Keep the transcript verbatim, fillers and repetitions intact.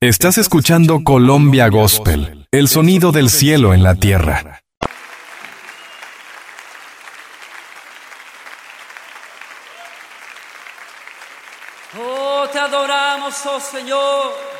Estás escuchando Colombia Gospel, el sonido del cielo en la tierra. Oh, te adoramos, oh Señor.